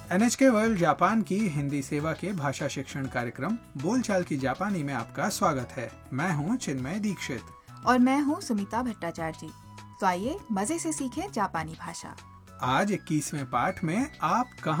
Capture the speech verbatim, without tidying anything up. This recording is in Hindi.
एन एच के वर्ल्ड जापान की हिंदी सेवा के भाषा शिक्षण कार्यक्रम बोलचाल की जापानी में आपका स्वागत है। मैं हूं चिन्मय दीक्षित और मैं हूं सुमिता भट्टाचार्य जी। तो आइए मजे से सीखें जापानी भाषा। आज इक्कीसवें पाठ में आप कहां